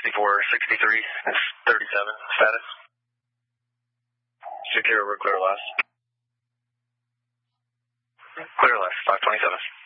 6463, it's 37 status. Secure over clear last. Clear last, 527.